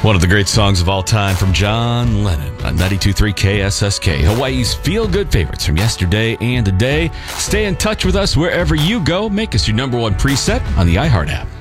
One of the great songs of all time from John Lennon on 92.3 KSSK, Hawaii's feel-good favorites from yesterday and today. Stay in touch with us wherever you go. Make us your number one preset on the iHeart app.